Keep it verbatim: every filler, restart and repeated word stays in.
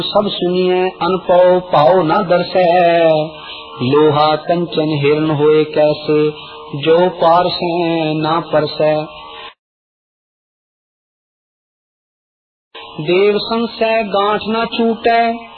सब सुनिए अनपौ पाओ न दर्शै, लोहा कंचन हिरण होए कैसे, जो पारसै ना परसै। देव संशय गांठ न छूटै,